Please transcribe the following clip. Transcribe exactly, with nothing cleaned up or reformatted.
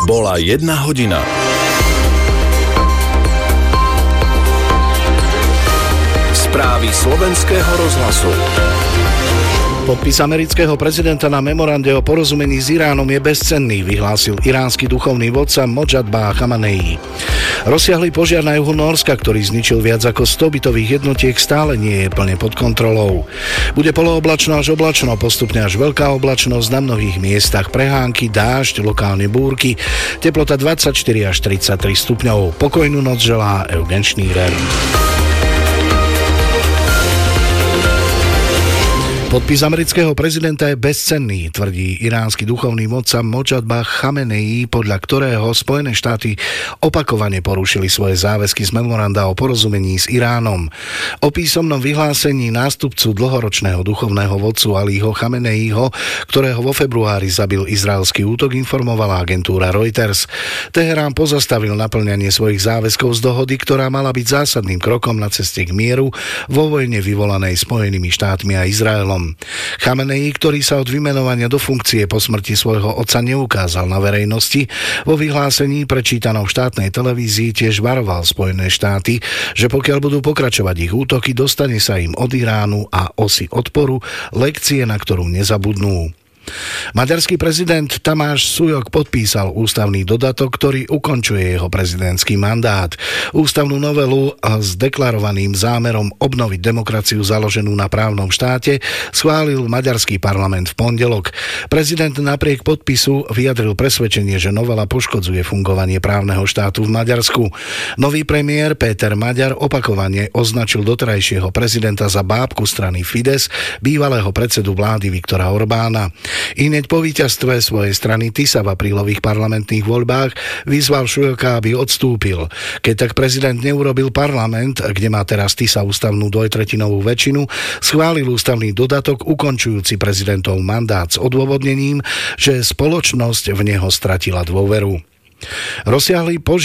Bola jedna hodina. Správy slovenského rozhlasu. Podpis amerického prezidenta na memorande o porozumení s Iránom je bezcenný, vyhlásil iránsky duchovný vodca Mojtaba Chamenei. Rozsiahly požiar na juhu Nórska, ktorý zničil viac ako sto bytových jednotiek, stále nie je plne pod kontrolou. Bude polooblačno až oblačno, postupne až veľká oblačnosť, na mnohých miestach prehánky, dážď, lokálne búrky, teplota dvadsaťštyri až tridsaťtri stupňov. Pokojnú noc želá Eugen Schneider. Podpis amerického prezidenta je bezcenný, tvrdí iránsky duchovný vodca Mojtaba Chamenei, podľa ktorého Spojené štáty opakovane porušili svoje záväzky z memoranda o porozumení s Iránom. O písomnom vyhlásení nástupcu dlhoročného duchovného vodcu Aliho Chameneiho, ktorého vo februári zabil izraelský útok, informovala agentúra Reuters. Teherán pozastavil naplňanie svojich záväzkov z dohody, ktorá mala byť zásadným krokom na ceste k mieru vo vojne vyvolanej Spojenými štátmi a Izraelom. Chamenei, ktorý sa od vymenovania do funkcie po smrti svojho otca neukázal na verejnosti, vo vyhlásení prečítanom v štátnej televízii tiež varoval Spojené štáty, že pokiaľ budú pokračovať ich útoky, dostane sa im od Iránu a osy odporu lekcie, na ktorú nezabudnú. Maďarský prezident Tamáš Sujok podpísal ústavný dodatok, ktorý ukončuje jeho prezidentský mandát. Ústavnú novelu s deklarovaným zámerom obnoviť demokraciu založenú na právnom štáte schválil maďarský parlament v pondelok. Prezident napriek podpisu vyjadril presvedčenie, že novela poškodzuje fungovanie právneho štátu v Maďarsku. Nový premiér Péter Maďar opakovane označil doterajšieho prezidenta za bábku strany Fidesz, bývalého predsedu vlády Viktora Orbána. I hneď po víťazstve svojej strany Tisa v aprílových parlamentných voľbách vyzval Šujoka, aby odstúpil. Keď tak prezident neurobil parlament, kde má teraz Tisa ústavnú dvojtretinovú väčšinu, schválil ústavný dodatok ukončujúci prezidentov mandát s odôvodnením, že spoločnosť v neho stratila dôveru. Rozsiahly požiar